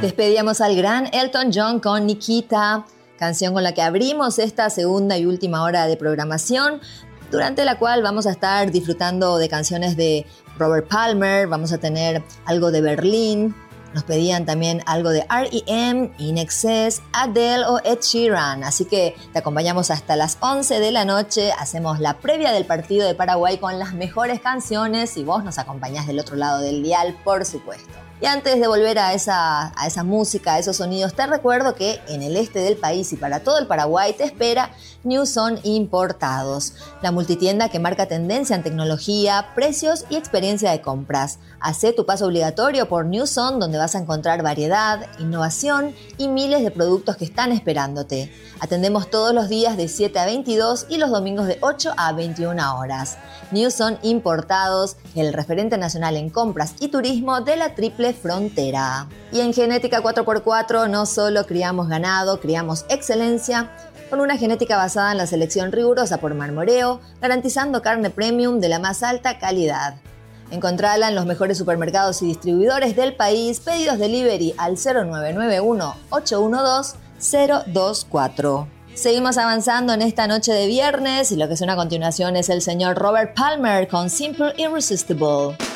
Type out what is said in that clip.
Despedíamos al gran Elton John con Nikita, canción con la que abrimos esta segunda y última hora de programación, durante la cual vamos a estar disfrutando de canciones de Robert Palmer, vamos a tener algo de Berlín, nos pedían también algo de R.E.M., In Excess, Adele o Ed Sheeran, así que te acompañamos hasta las 11 de la noche, hacemos la previa del partido de Paraguay con las mejores canciones y vos nos acompañás del otro lado del dial, por supuesto. Y antes de volver a esa música, a esos sonidos, te recuerdo que en el este del país y para todo el Paraguay te espera Newson Importados, la multitienda que marca tendencia en tecnología, precios y experiencia de compras. Hacé tu paso obligatorio por Newson, donde vas a encontrar variedad, innovación y miles de productos que están esperándote. Atendemos todos los días de 7 a 22 y los domingos de 8 a 21 horas. Newson Importados, el referente nacional en compras y turismo de la Triple Frontera. Y en Genética 4x4 no solo criamos ganado, criamos excelencia, con una genética basada en la selección rigurosa por Marmoreo, garantizando carne premium de la más alta calidad. Encontrala en los mejores supermercados y distribuidores del país, pedidos delivery al 0991-812-024. Seguimos avanzando en esta noche de viernes y lo que suena a continuación es el señor Robert Palmer con Simple Irresistible.